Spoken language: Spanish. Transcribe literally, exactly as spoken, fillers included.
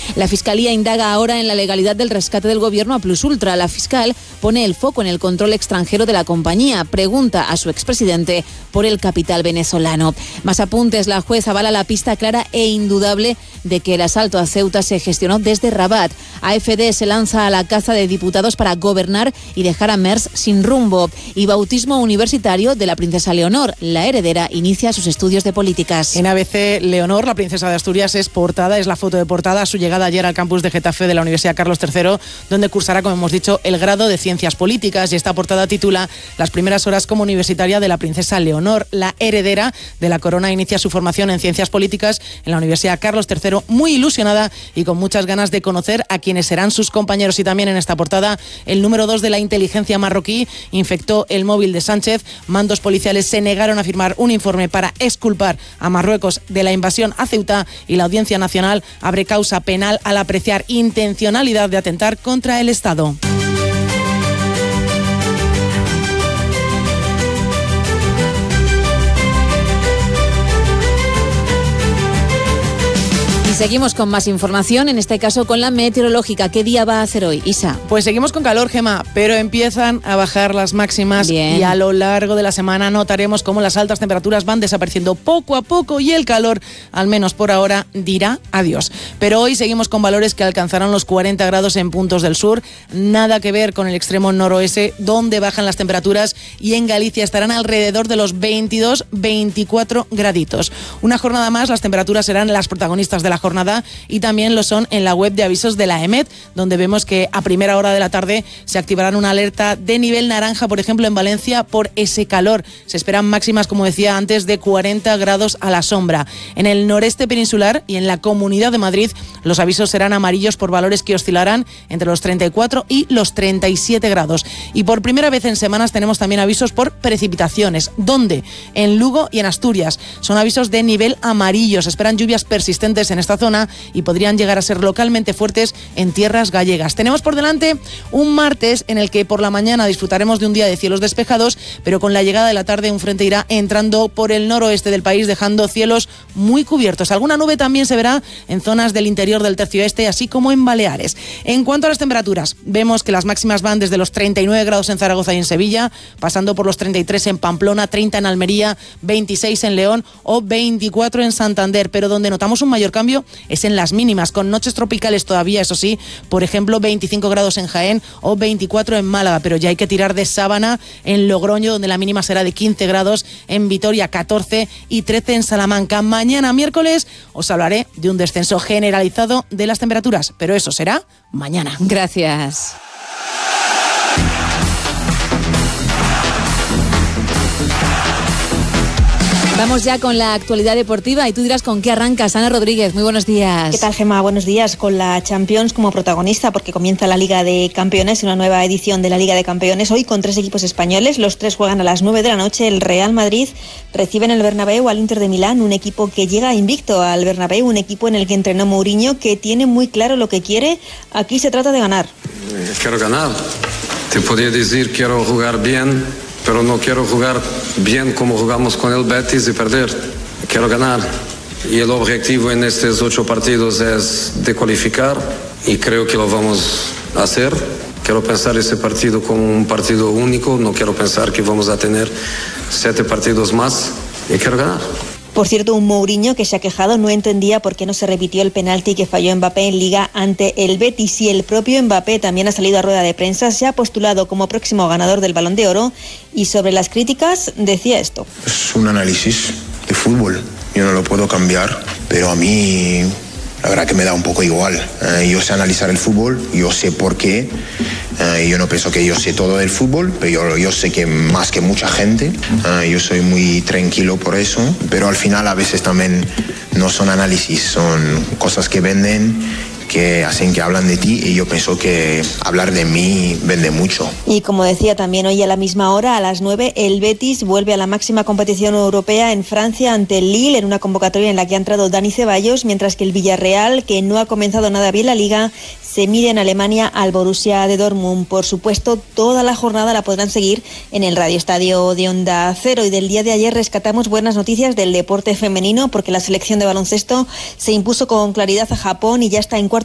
La Fiscalía indaga ahora en la legalidad del rescate del gobierno a Plus Ultra. La fiscal pone el foco en el control extranjero de la compañía. Pregunta a su expresidente por el capital venezolano. Más apuntes. La juez avala la pista clara e indudable de que el asalto a Ceuta se gestionó desde Rabat. A F D se lanza a la caza de diputados para gobernar y dejar a Merz sin rumbo. Y bautismo universitario de la princesa Leonor. La heredera inicia sus estudios de políticas. En A B C, Leonor, la princesa de Asturias, es portada, es la foto de portada a su llegada ayer al campus de Getafe de la Universidad Carlos tercero, donde cursará, como hemos dicho, el grado de Ciencias Políticas. Y esta portada titula Las primeras horas como universitaria de la princesa Leonor. La heredera de la corona inicia su formación en Ciencias Políticas en la Universidad Carlos tercero, muy ilusionada y con muchas ganas de conocer a quienes serán sus compañeros. Y también en esta portada, el número dos de la inteligencia marroquí infectó el móvil de Sánchez. Mandos policiales se negaron a firmar un informe para exculpar a Marruecos de la invasión a Ceuta y la Audiencia Nacional abre causa penal al apreciar intencionalidad de atentar contra el Estado. Seguimos con más información, en este caso con la meteorológica. ¿Qué día va a hacer hoy, Isa? Pues seguimos con calor, Gema, pero empiezan a bajar las máximas. Bien. Y a lo largo de la semana notaremos cómo las altas temperaturas van desapareciendo poco a poco y el calor, al menos por ahora, dirá adiós. Pero hoy seguimos con valores que alcanzarán los cuarenta grados en puntos del sur, nada que ver con el extremo noroeste, donde bajan las temperaturas, y en Galicia estarán alrededor de los veintidós, veinticuatro graditos. Una jornada más, las temperaturas serán las protagonistas de la jornada jornada y también lo son en la web de avisos de la E M E T, donde vemos que a primera hora de la tarde se activarán una alerta de nivel naranja, por ejemplo en Valencia, por ese calor. Se esperan máximas, como decía antes, de cuarenta grados a la sombra. En el noreste peninsular y en la Comunidad de Madrid los avisos serán amarillos por valores que oscilarán entre los treinta y cuatro y los treinta y siete grados. Y por primera vez en semanas tenemos también avisos por precipitaciones. ¿Dónde? En Lugo y en Asturias. Son avisos de nivel amarillo. Se esperan lluvias persistentes en esta zona y podrían llegar a ser localmente fuertes en tierras gallegas. Tenemos por delante un martes en el que por la mañana disfrutaremos de un día de cielos despejados, pero con la llegada de la tarde un frente irá entrando por el noroeste del país, dejando cielos muy cubiertos. Alguna nube también se verá en zonas del interior del tercio este, así como en Baleares. En cuanto a las temperaturas, vemos que las máximas van desde los treinta y nueve grados en Zaragoza y en Sevilla, pasando por los treinta y tres en Pamplona, treinta en Almería, veintiséis en León o veinticuatro en Santander, pero donde notamos un mayor cambio es en las mínimas, con noches tropicales todavía, eso sí, por ejemplo veinticinco grados en Jaén o veinticuatro en Málaga, pero ya hay que tirar de sábana en Logroño, donde la mínima será de quince grados, en Vitoria catorce y trece en Salamanca. Mañana miércoles os hablaré de un descenso generalizado de las temperaturas, pero eso será mañana. Gracias. Vamos ya con la actualidad deportiva y tú dirás con qué arrancas. Ana Rodríguez, muy buenos días. ¿Qué tal, Gemma? Buenos días. Con la Champions como protagonista, porque comienza la Liga de Campeones, una nueva edición de la Liga de Campeones, hoy con tres equipos españoles. Los tres juegan a las nueve de la noche. El Real Madrid recibe en el Bernabéu al Inter de Milán, un equipo que llega invicto al Bernabéu, un equipo en el que entrenó Mourinho, que tiene muy claro lo que quiere. Aquí se trata de ganar. Quiero ganar. Te podría decir quiero jugar bien, pero no quiero jugar bien como jugamos con el Betis y perder. Quiero ganar. Y el objetivo en estos ocho partidos es de cualificar y creo que lo vamos a hacer. Quiero pensar ese partido como un partido único, no quiero pensar que vamos a tener siete partidos más y quiero ganar. Por cierto, un Mourinho que se ha quejado, no entendía por qué no se repitió el penalti que falló Mbappé en Liga ante el Betis, y el propio Mbappé también ha salido a rueda de prensa, se ha postulado como próximo ganador del Balón de Oro y sobre las críticas decía esto. Es un análisis de fútbol, yo no lo puedo cambiar, pero a mí la verdad que me da un poco igual. Eh, yo sé analizar el fútbol, yo sé por qué. Uh, yo no pienso que yo sé todo del fútbol, pero yo, yo sé que más que mucha gente. Uh, yo soy muy tranquilo por eso, pero al final a veces también no son análisis, son cosas que venden, que hacen que hablan de ti, y yo pienso que hablar de mí vende mucho. Y como decía también hoy a la misma hora, a las nueve, el Betis vuelve a la máxima competición europea en Francia ante el Lille, en una convocatoria en la que ha entrado Dani Ceballos, mientras que el Villarreal, que no ha comenzado nada bien la Liga, se mide en Alemania al Borussia de Dortmund. Por supuesto, toda la jornada la podrán seguir en el Radio Estadio de Onda Cero. Y del día de ayer rescatamos buenas noticias del deporte femenino, porque la selección de baloncesto se impuso con claridad a Japón y ya está en cuartos